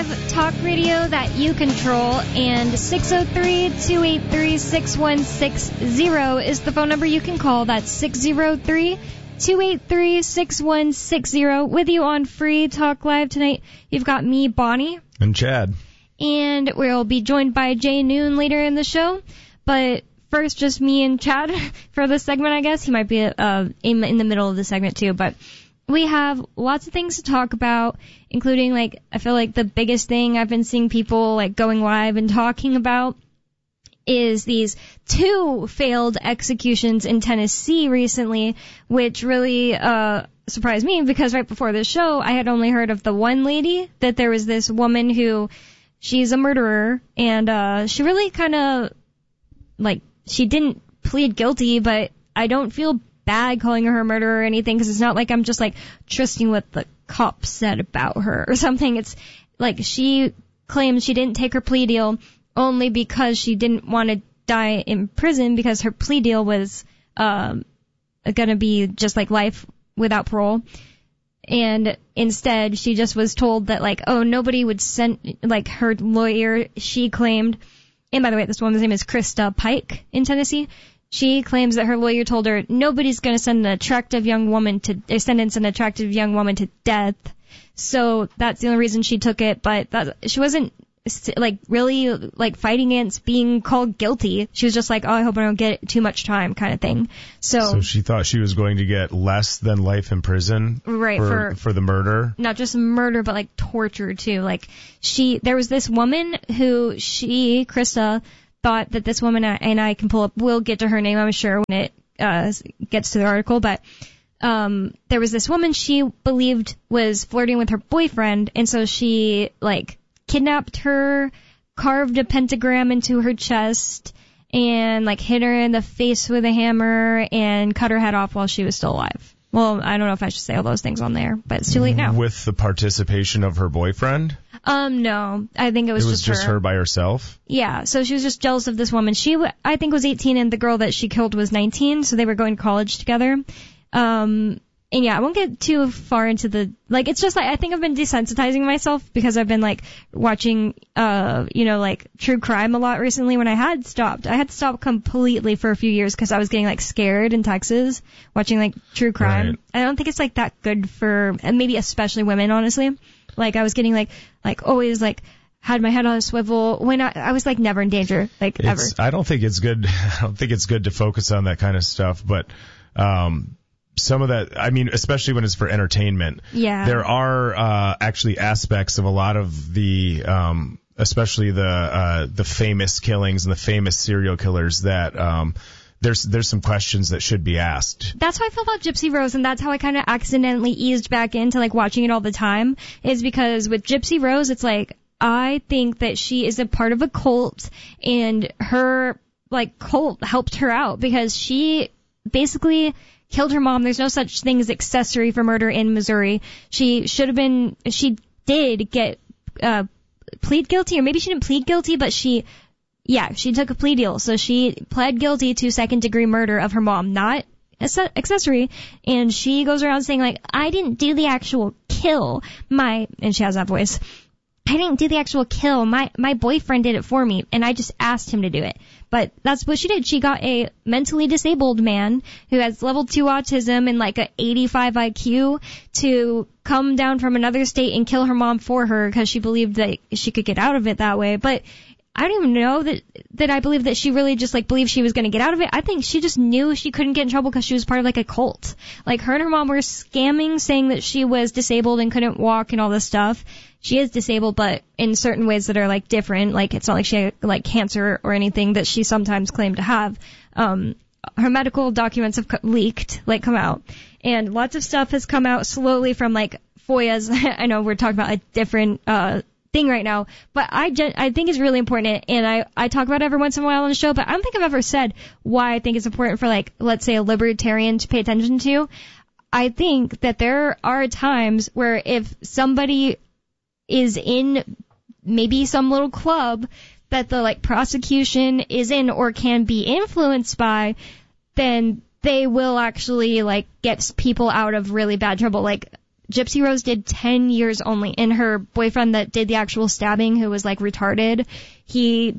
Talk radio that you control, and 603-283-6160 is the phone number you can call. That's 603-283-6160. With you on Free Talk Live tonight, you've got me, Bonnie. And Chad. And we'll be joined by Jay Noon later in the show. But first, just me and Chad for this segment, I guess. He might be in the middle of the segment, too, but we have lots of things to talk about, including, I feel like the biggest thing I've been seeing people, going live and talking about is these 2 failed executions in Tennessee recently, which really surprised me because right before the show, I had only heard of the one lady, that there was this woman who, she's a murderer, and she really kind of, she didn't plead guilty, but I don't feel bad calling her a murderer or anything, because it's not like I'm just trusting what the cops said about her or something. It's she claims she didn't take her plea deal only because she didn't want to die in prison, because her plea deal was gonna be just life without parole, and instead she just was told that nobody would send, her lawyer, she claimed, and by the way, this woman's name is Krista Pike in Tennessee. She claims that her lawyer told her nobody's going to sentence an attractive young woman to death. So that's the only reason she took it. But she wasn't really fighting against being called guilty. She was just I hope I don't get too much time kind of thing. So she thought she was going to get less than life in prison, right? For the murder, not just murder, but torture too. There was this woman who Krista, thought that this woman, and I can pull up, we'll get to her name, I'm sure, when it gets to the article, but there was this woman she believed was flirting with her boyfriend, and so she, kidnapped her, carved a pentagram into her chest, and, hit her in the face with a hammer, and cut her head off while she was still alive. Well, I don't know if I should say all those things on there, but it's too late now. With the participation of her boyfriend? No. I think it was just her by herself? Yeah, so she was just jealous of this woman. She, I think, was 18, and the girl that she killed was 19, so they were going to college together. And yeah, I won't get too far into the, it's just I think I've been desensitizing myself because I've been watching, true crime a lot recently when I had stopped. I had to stop completely for a few years because I was getting scared in Texas watching true crime. Right. I don't think it's that good for, and maybe especially women, honestly. I was getting always had my head on a swivel when I was never in danger, ever. I don't think it's good. I don't think it's good to focus on that kind of stuff, but, some of that, especially when it's for entertainment. Yeah. There are actually aspects of a lot of the, especially the famous killings and the famous serial killers that there's some questions that should be asked. That's how I feel about Gypsy Rose, and that's how I kind of accidentally eased back into watching it all the time. Is because with Gypsy Rose, it's I think that she is a part of a cult, and her cult helped her out because she basically killed her mom. There's no such thing as accessory for murder in Missouri. She did get plead guilty, or maybe she didn't plead guilty, but she took a plea deal. So she pled guilty to second-degree murder of her mom, not accessory. And she goes around saying, I didn't do the actual kill. And she has that voice. I didn't do the actual kill. My boyfriend did it for me, and I just asked him to do it. But that's what she did. She got a mentally disabled man who has level 2 autism and a 85 IQ to come down from another state and kill her mom for her because she believed that she could get out of it that way. But I don't even know that I believe that she really just believed she was going to get out of it. I think she just knew she couldn't get in trouble because she was part of a cult. Her and her mom were scamming, saying that she was disabled and couldn't walk and all this stuff. She is disabled, but in certain ways that are different. It's not she had cancer or anything that she sometimes claimed to have. Her medical documents have leaked, come out, and lots of stuff has come out slowly from FOIA's. I know we're talking about a different thing right now, but I think it's really important, and I talk about it every once in a while on the show, but I don't think I've ever said why I think it's important for let's say a libertarian to pay attention to. I think that there are times where if somebody is in maybe some little club that the prosecution is in or can be influenced by, then they will actually get people out of really bad trouble. Gypsy Rose did 10 years only, and her boyfriend that did the actual stabbing, who was like retarded, he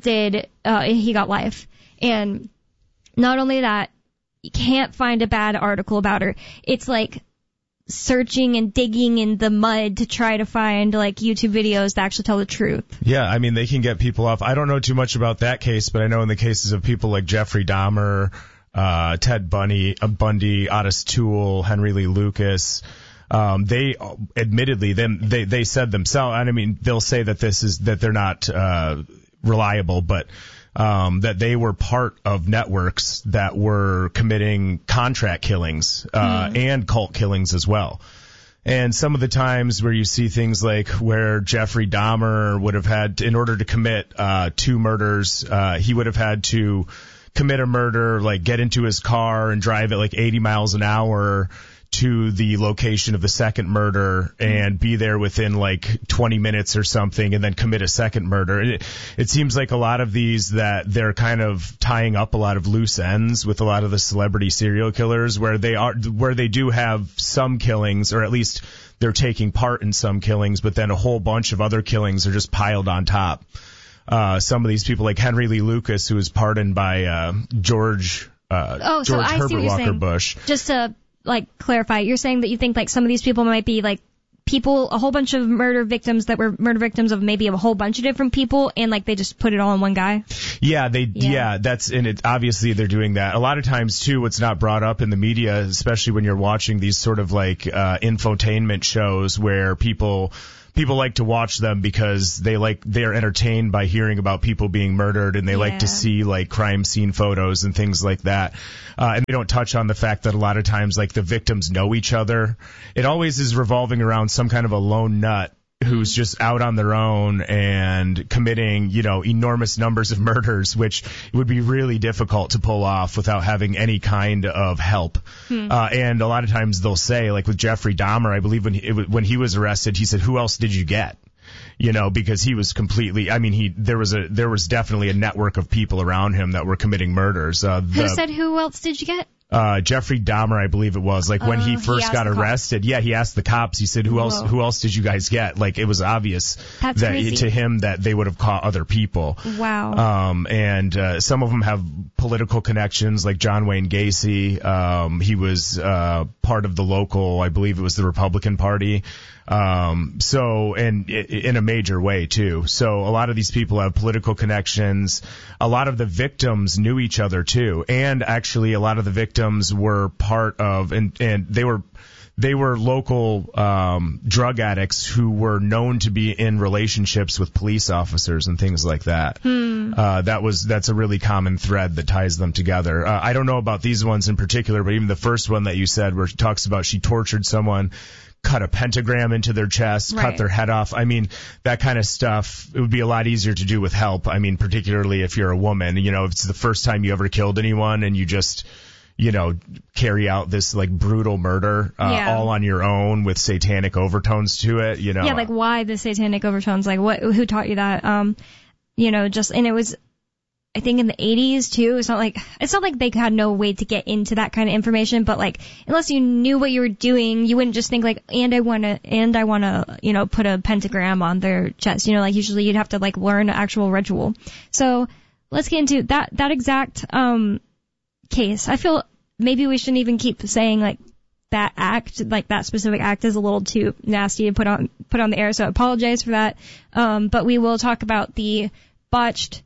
got life. And not only that, you can't find a bad article about her. It's like searching and digging in the mud to try to find like YouTube videos that actually tell the truth. Yeah, I mean, they can get people off. I don't know too much about that case, but I know in the cases of people like Jeffrey Dahmer, Ted Bundy, Otis Toole, Henry Lee Lucas, they admittedly, they said themselves, and I mean, they'll say that that they're not reliable, but that they were part of networks that were committing contract killings and cult killings as well. And some of the times where you see things like where Jeffrey Dahmer would have had, in order to commit 2 murders, he would have had to commit a murder, like get into his car and drive at like 80 miles an hour to the location of the second murder and be there within like 20 minutes or something and then commit a second murder. It seems like a lot of these that they're kind of tying up a lot of loose ends with a lot of the celebrity serial killers where they do have some killings, or at least they're taking part in some killings, but then a whole bunch of other killings are just piled on top. Some of these people like Henry Lee Lucas, who was pardoned by George Herbert Walker Bush. Just to like clarify, you're saying that you think like some of these people might be like a whole bunch of murder victims that were murder victims of maybe a whole bunch of different people, and like they just put it all in one guy? Yeah, obviously they're doing that. A lot of times too, what's not brought up in the media, especially when you're watching these sort of like infotainment shows where people like to watch them because they're entertained by hearing about people being murdered, and they like to see like crime scene photos and things like that. And they don't touch on the fact that a lot of times like the victims know each other. It always is revolving around some kind of a lone nut who's just out on their own and committing, enormous numbers of murders, which would be really difficult to pull off without having any kind of help. And a lot of times they'll say, like with Jeffrey Dahmer, I believe when he was arrested, he said, "Who else did you get?" Because he was completely, there was definitely a network of people around him that were committing murders. Who said, "Who else did you get"? Jeffrey Dahmer, I believe it was. Like when he first got arrested, he asked the cops. He said, "Who else did you guys get?" Like it was obvious to him that they would have caught other people. Wow. And some of them have political connections, like John Wayne Gacy. He was part of the local, I believe it was the Republican Party. And in a major way too. So a lot of these people have political connections. A lot of the victims knew each other too. And actually a lot of the victims were part of, and they were local, drug addicts who were known to be in relationships with police officers and things like that. That's a really common thread that ties them together. I don't know about these ones in particular, but even the first one that you said where she talks about she tortured someone, cut a pentagram into their chest, cut their head off. That kind of stuff, it would be a lot easier to do with help. Particularly if you're a woman, if it's the first time you ever killed anyone and you just, carry out this like brutal murder, all on your own with satanic overtones to it, Yeah, like why the satanic overtones? Like who taught you that? And it was, I think in the 80s too. It's not like they had no way to get into that kind of information, but like unless you knew what you were doing, you wouldn't just think like, and I wanna, put a pentagram on their chest. Like usually you'd have to like learn an actual ritual. So let's get into that exact case. I feel maybe we shouldn't even keep saying like that act, like that specific act is a little too nasty to put on the air. So I apologize for that. But we will talk about the botched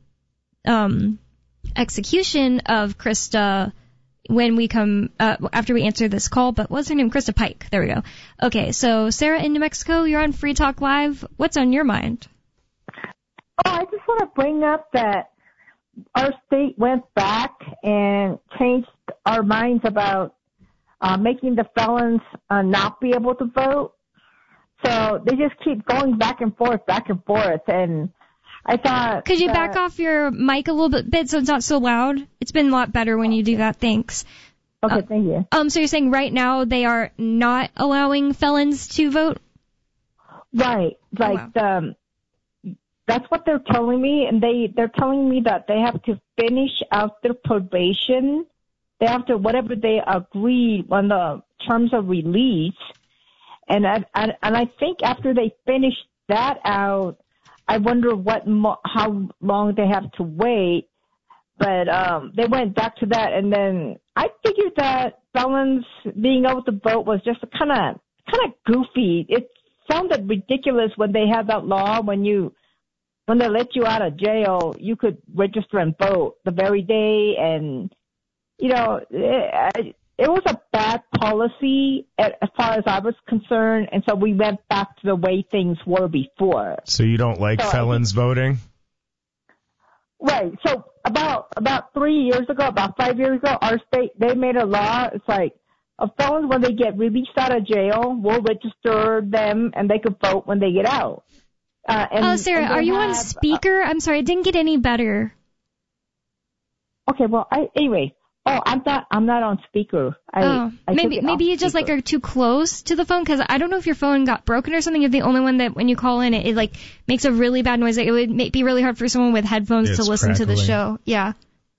execution of Krista when we come after we answer this call. But what's her name? Krista Pike. There we go. Okay, so Sarah in New Mexico, you're on Free Talk Live. What's on your mind? I just want to bring up that our state went back and changed our minds about making the felons not be able to vote. So they just keep going back and forth, and I thought... Could you back off your mic a little bit so it's not so loud? It's been a lot better when you do that. Thanks. Okay, thank you. So you're saying right now they are not allowing felons to vote? Right. Like, that's what they're telling me, and they're telling me that they have to finish out their probation. They have to, whatever they agree on the terms of release, And I think after they finish that out, I wonder how long they have to wait. But they went back to that, and then I figured that felons being able to vote was just kind of goofy. It sounded ridiculous when they had that law when they let you out of jail, you could register and vote the very day, and it was a bad policy as far as I was concerned, and so we went back to the way things were before. So you don't like felons voting? Right. So about 3 years ago, about 5 years ago, our state, they made a law. It's like felons, when they get released out of jail, we'll register them and they could vote when they get out. Sarah, are you on speaker? I'm sorry, it didn't get any better. Okay, well, anyway. Oh, I'm not on speaker. Maybe you just are too close to the phone, because I don't know if your phone got broken or something. You're the only one that when you call in, it makes a really bad noise. It would be really hard for someone with headphones to listen to the show. Yeah.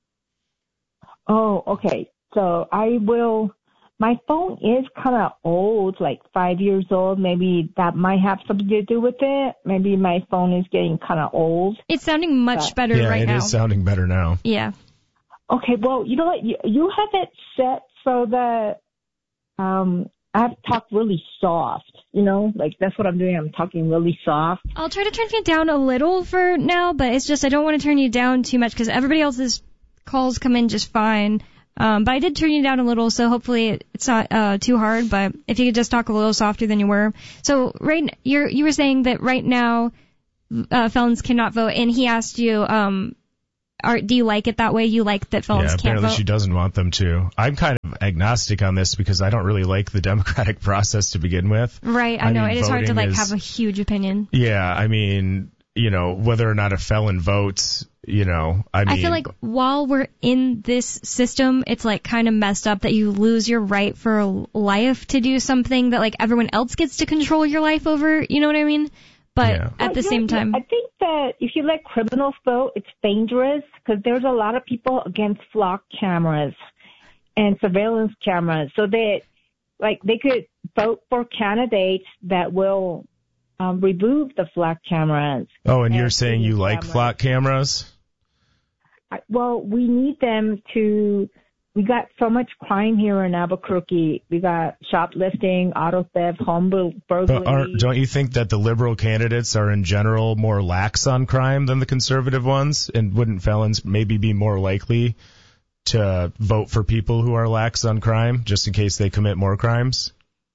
Oh, okay. So my phone is kind of old, like 5 years old. Maybe that might have something to do with it. Maybe my phone is getting kind of old. It's sounding much better right now. Yeah, it is sounding better now. Yeah. Okay, well, you know what? You have it set so that I have to talk really soft, that's what I'm doing. I'm talking really soft. I'll try to turn it down a little for now, but it's just I don't want to turn you down too much because everybody else's calls come in just fine. But I did turn you down a little, so hopefully it's not too hard, but if you could just talk a little softer than you were. So you were saying that right now felons cannot vote, and he asked you do you like it that way? You like that felons can't vote? Apparently she doesn't want them to. I'm kind of agnostic on this because I don't really like the democratic process to begin with. Right, I know. It is hard to have a huge opinion. Yeah, I mean, whether or not a felon votes, I feel like while we're in this system, it's kind of messed up that you lose your right for life to do something that everyone else gets to control your life over. You know what I mean? But at the same time, I think that if you let criminals vote, it's dangerous because there's a lot of people against flock cameras and surveillance cameras. So they could vote for candidates that will remove the flock cameras. Oh, and you're saying you like flock cameras? Well, we need them to. We got so much crime here in Albuquerque. We got shoplifting, auto theft, home burglary. But don't you think that the liberal candidates are in general more lax on crime than the conservative ones? And wouldn't felons maybe be more likely to vote for people who are lax on crime just in case they commit more crimes?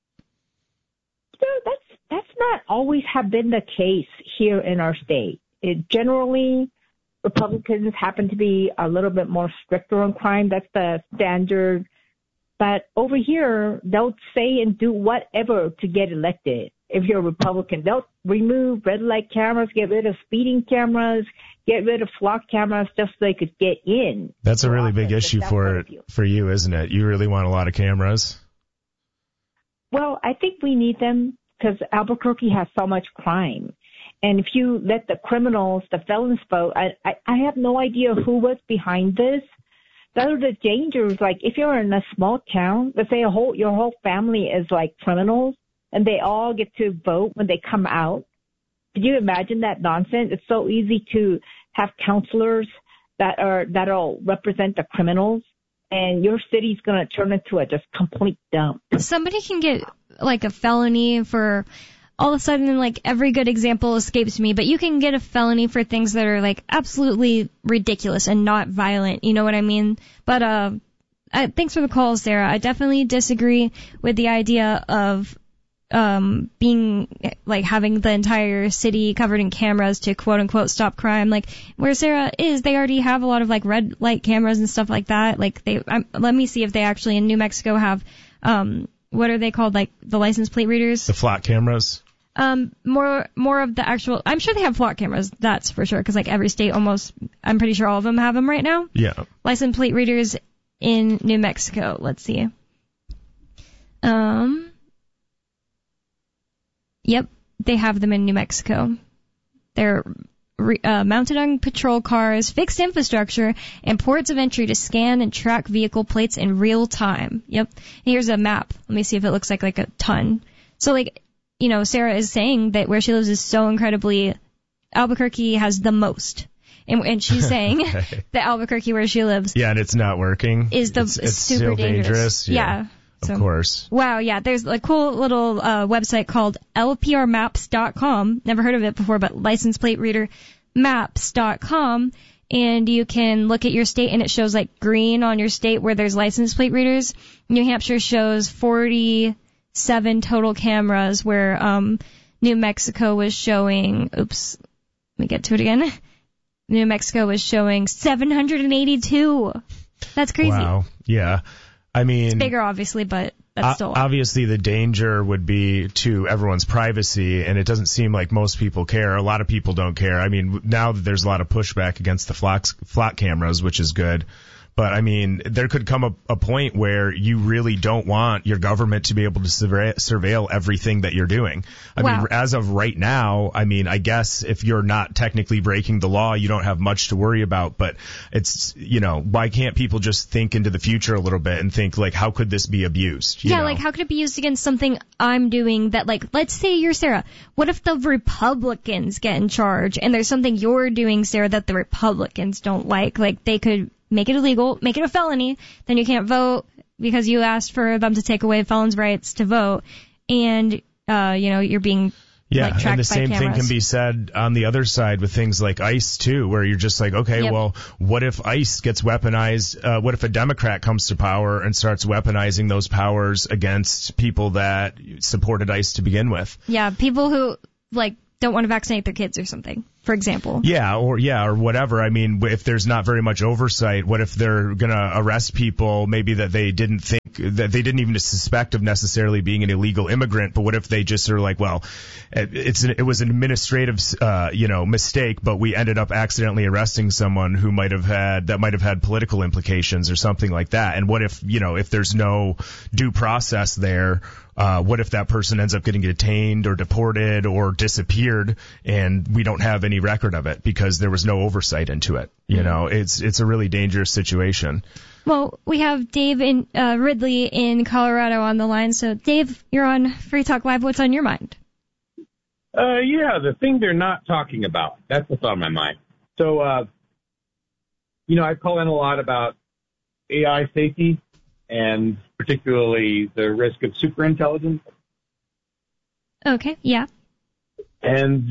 That's not always have been the case here in our state. Generally, Republicans happen to be a little bit more stricter on crime. That's the standard. But over here, they'll say and do whatever to get elected. If you're a Republican, they'll remove red light cameras, get rid of speeding cameras, get rid of flock cameras just so they could get in. That's a really big issue for you, isn't it? You really want a lot of cameras? Well, I think we need them because Albuquerque has so much crime. And if you let the criminals, the felons vote, I have no idea who was behind this. Those are the dangers. If you're in a small town, let's say your whole family is criminals, and they all get to vote when they come out. Could you imagine that nonsense? It's so easy to have counselors that'll represent the criminals, and your city's going to turn into a just complete dump. Somebody can get a felony for. All of a sudden, every good example escapes me, but you can get a felony for things that are, absolutely ridiculous and not violent, you know what I mean? But, thanks for the call, Sarah. I definitely disagree with the idea of, being, having the entire city covered in cameras to quote-unquote stop crime. Where Sarah is, they already have a lot of, red light cameras and stuff like that. Let me see if they actually in New Mexico have, what are they called? The license plate readers? The flock cameras? More of the actual, I'm sure they have flock cameras, that's for sure, because every state almost, I'm pretty sure all of them have them right now. Yeah. License plate readers in New Mexico, let's see. Yep, they have them in New Mexico. They're mounted on patrol cars, fixed infrastructure, and ports of entry to scan and track vehicle plates in real time. Yep. Here's a map. Let me see if it looks like a ton. So Sarah is saying that where she lives is so incredibly, Albuquerque has the most. And she's saying that Albuquerque, where she lives, and it's not working. Is it's super dangerous. Yeah. Of course. Wow, yeah. There's a cool little website called lprmaps.com. Never heard of it before, but license plate reader maps.com. And you can look at your state, and it shows green on your state where there's license plate readers. New Hampshire shows 47 total cameras, where New Mexico was showing. Oops, let me get to it again. New Mexico was showing 782. That's crazy. Wow. Yeah. I mean, it's bigger, obviously, but that's still. Obviously, the danger would be to everyone's privacy, and it doesn't seem like most people care. A lot of people don't care. I mean, now that there's a lot of pushback against the flock cameras, which is good. But, I mean, there could come a point where you really don't want your government to be able to surveil everything that you're doing. I mean, as of right now, I mean, I guess if you're not technically breaking the law, you don't have much to worry about. But it's, why can't people just think into the future a little bit and think, how could this be abused? You know? How could it be used against something I'm doing that, let's say you're Sarah. What if the Republicans get in charge and there's something you're doing, Sarah, that the Republicans don't like? They could make it illegal, make it a felony, then you can't vote because you asked for them to take away felons' rights to vote, and, you're being tracked by cameras. And the same thing can be said on the other side with things like ICE, too, where you're just well, what if ICE gets weaponized? What if a Democrat comes to power and starts weaponizing those powers against people that supported ICE to begin with? Yeah, people who, don't want to vaccinate their kids or something, for example. Or whatever. I mean, if there's not very much oversight, what if they're going to arrest people maybe that they didn't even suspect of necessarily being an illegal immigrant, but what if they just are it was an administrative, mistake, but we ended up accidentally arresting someone who might have had political implications or something like that. And what if, if there's no due process there, what if that person ends up getting detained or deported or disappeared and we don't have any record of it because there was no oversight into it? It's a really dangerous situation. Well, we have Dave Ridley in Colorado on the line. So, Dave, you're on Free Talk Live. What's on your mind? The thing they're not talking about. That's what's on my mind. So, I call in a lot about AI safety and particularly the risk of superintelligence. Okay, yeah. And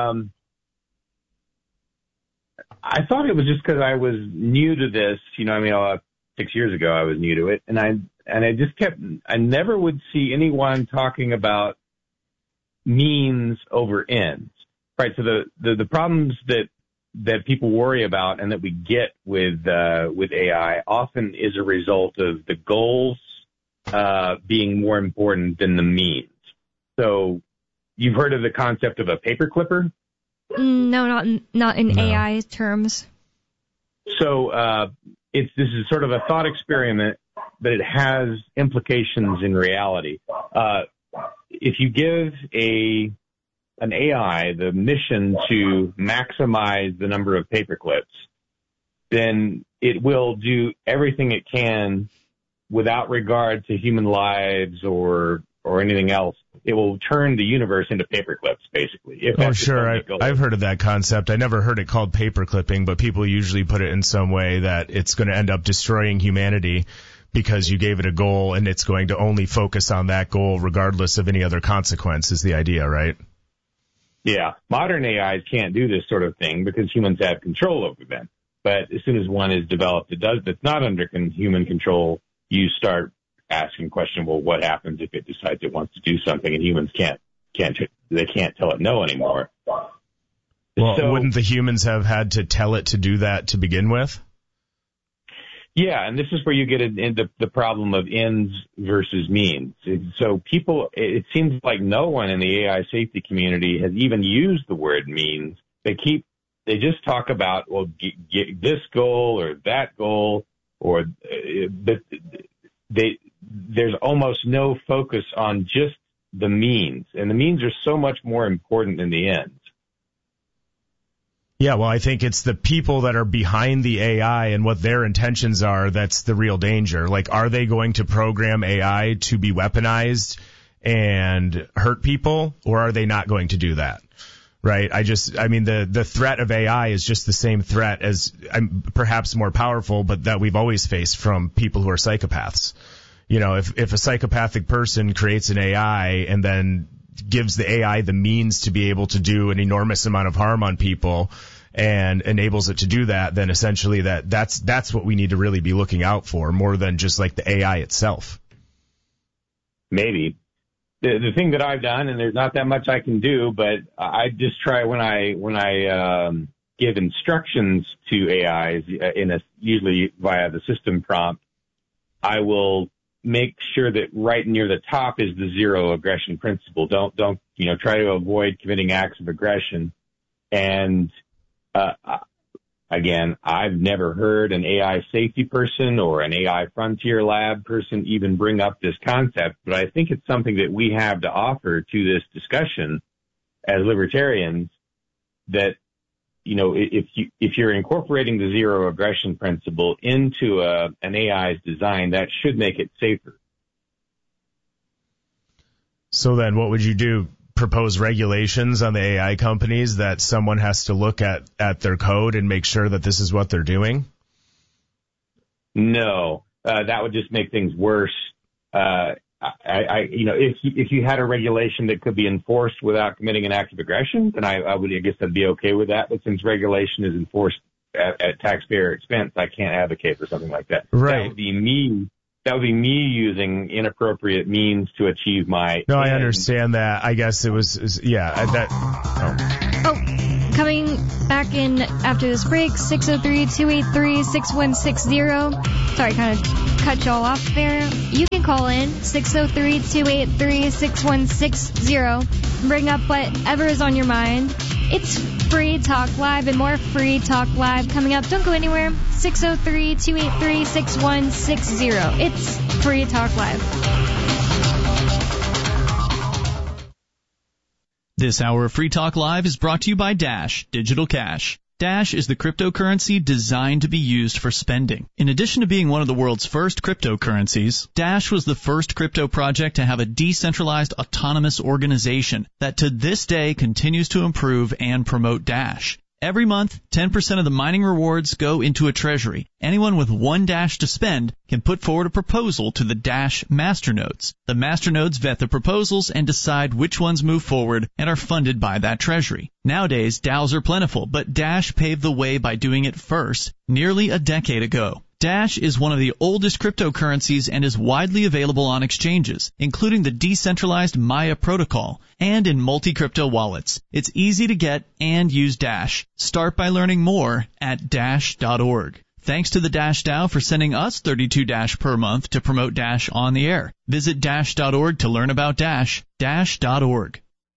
I thought it was just because I was new to this, 6 years ago I was new to it, and I never would see anyone talking about means over ends, right? So the problems that people worry about and that we get with AI often is a result of the goals being more important than the means. So you've heard of the concept of a paper clipper? No, not in AI terms. So this is sort of a thought experiment, but it has implications in reality. If you give an AI the mission to maximize the number of paper clips, then it will do everything it can without regard to human lives or anything else. It will turn the universe into paper clips, basically. Sure. I've heard of that concept. I never heard it called paper clipping, but people usually put it in some way that it's going to end up destroying humanity because you gave it a goal and it's going to only focus on that goal regardless of any other consequence is the idea, right? Yeah. Modern AIs can't do this sort of thing because humans have control over them. But as soon as one is developed that's not under human control, you start asking question, well, what happens if it decides it wants to do something and humans can't tell it no anymore? Well, wouldn't the humans have had to tell it to do that to begin with? Yeah, and this is where you get into the problem of ends versus means. So it seems like no one in the AI safety community has even used the word means. They just talk about, well, get this goal or that goal, or there's almost no focus on just the means, and the means are so much more important than the ends. Yeah, well, I think it's the people that are behind the AI and what their intentions are that's the real danger. Like, are they going to program AI to be weaponized and hurt people, or are they not going to do that? Right. I mean, the threat of AI is just the same threat as perhaps more powerful, but that we've always faced from people who are psychopaths. You know, if a psychopathic person creates an AI and then gives the AI the means to be able to do an enormous amount of harm on people and enables it to do that, then essentially that's what we need to really be looking out for, more than just like the AI itself. Maybe. The thing that I've done, and there's not that much I can do, but I just try when I give instructions to AIs usually via the system prompt, I will make sure that right near the top is the zero aggression principle. Don't try to avoid committing acts of aggression. And again, I've never heard an AI safety person or an AI frontier lab person even bring up this concept, but I think it's something that we have to offer to this discussion as libertarians, that, you know, if you're incorporating the zero aggression principle into an AI's design, that should make it safer. So then what would you do? Propose regulations on the AI companies that someone has to look at their code and make sure that this is what they're doing? No, that would just make things worse. If you had a regulation that could be enforced without committing an act of aggression, then I guess I'd be okay with that. But since regulation is enforced at taxpayer expense, I can't advocate for something like that. Right. That would be me using inappropriate means to achieve my. No, end. I understand that. I guess it was Coming back in after this break, 603-283-6160. Sorry, kind of cut y'all off there. You can call in 603-283-6160. Bring up whatever is on your mind. It's Free Talk Live and more Free Talk Live coming up. Don't go anywhere. 603-283-6160. It's Free Talk Live. This hour of Free Talk Live is brought to you by Dash Digital Cash. Dash is the cryptocurrency designed to be used for spending. In addition to being one of the world's first cryptocurrencies, Dash was the first crypto project to have a decentralized autonomous organization that to this day continues to improve and promote Dash. Every month, 10% of the mining rewards go into a treasury. Anyone with one Dash to spend can put forward a proposal to the Dash masternodes. The masternodes vet the proposals and decide which ones move forward and are funded by that treasury. Nowadays, DAOs are plentiful, but Dash paved the way by doing it first, nearly a decade ago. Dash is one of the oldest cryptocurrencies and is widely available on exchanges, including the decentralized Maya protocol, and in multi-crypto wallets. It's easy to get and use Dash. Start by learning more at Dash.org. Thanks to the Dash DAO for sending us 32 Dash per month to promote Dash on the air. Visit Dash.org to learn about Dash. Dash.org.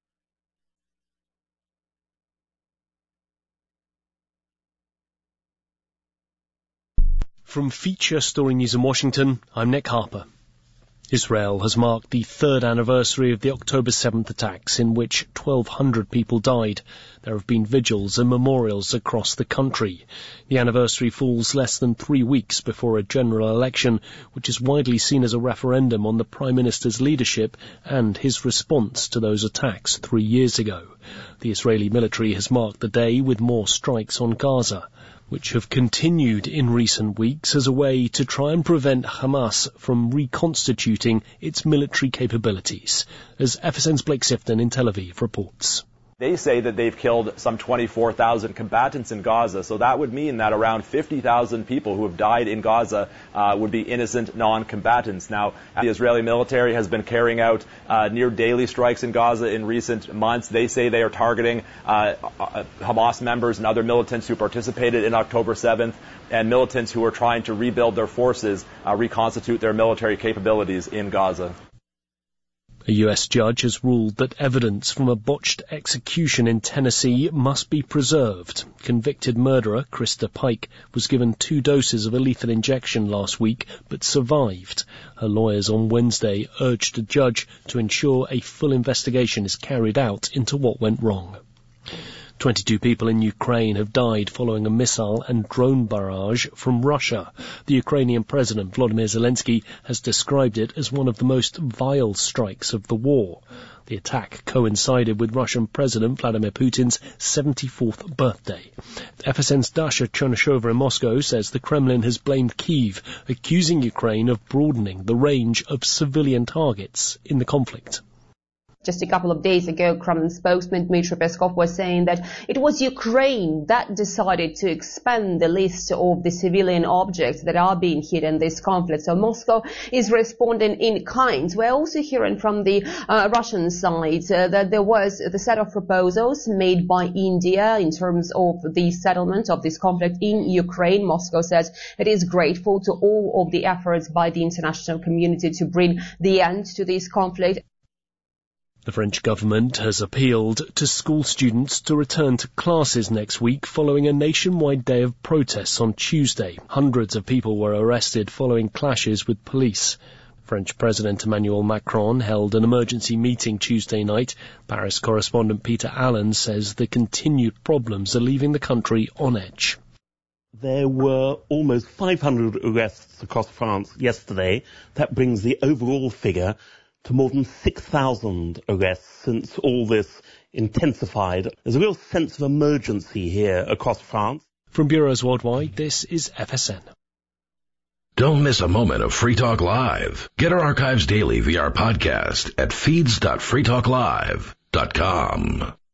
From Feature Story News in Washington, I'm Nick Harper. Israel has marked the third anniversary of the October 7th attacks, in which 1,200 people died. There have been vigils and memorials across the country. The anniversary falls less than 3 weeks before a general election, which is widely seen as a referendum on the Prime Minister's leadership and his response to those attacks 3 years ago. The Israeli military has marked the day with more strikes on Gaza, which have continued in recent weeks as a way to try and prevent Hamas from reconstituting its military capabilities, as FSN's Blake Sifton in Tel Aviv reports. They say that they've killed some 24,000 combatants in Gaza, so that would mean that around 50,000 people who have died in Gaza would be innocent non-combatants. Now, the Israeli military has been carrying out near daily strikes in Gaza in recent months. They say they are targeting Hamas members and other militants who participated in October 7th, and militants who are trying to rebuild their forces, reconstitute their military capabilities in Gaza. A U.S. judge has ruled that evidence from a botched execution in Tennessee must be preserved. Convicted murderer Krista Pike was given 2 doses of a lethal injection last week, but survived. Her lawyers on Wednesday urged the judge to ensure a full investigation is carried out into what went wrong. 22 people in Ukraine have died following a missile and drone barrage from Russia. The Ukrainian President Volodymyr Zelensky has described it as one of the most vile strikes of the war. The attack coincided with Russian President Vladimir Putin's 74th birthday. FSN's Dasha Chernyshova in Moscow says the Kremlin has blamed Kyiv, accusing Ukraine of broadening the range of civilian targets in the conflict. Just a couple of days ago, Kremlin spokesman Dmitry Peskov was saying that it was Ukraine that decided to expand the list of the civilian objects that are being hit in this conflict. So Moscow is responding in kind. We're also hearing from the Russian side that there was the set of proposals made by India in terms of the settlement of this conflict in Ukraine. Moscow says it is grateful to all of the efforts by the international community to bring the end to this conflict. The French government has appealed to school students to return to classes next week following a nationwide day of protests on Tuesday. Hundreds of people were arrested following clashes with police. French President Emmanuel Macron held an emergency meeting Tuesday night. Paris correspondent Peter Allen says the continued problems are leaving the country on edge. There were almost 500 arrests across France yesterday. That brings the overall figure to more than 6,000 arrests since all this intensified. There's a real sense of emergency here across France. From bureaus worldwide, this is FSN. Don't miss a moment of Free Talk Live. Get our archives daily via our podcast at feeds.freetalklive.com.